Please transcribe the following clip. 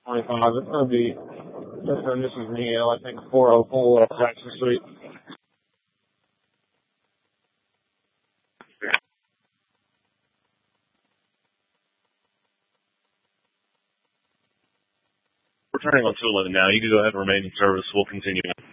25. It's going to be Mr. and Mrs. Neal, I think 404 Jackson Street. We're turning on 211 now. You can go ahead and remain in service. We'll continue.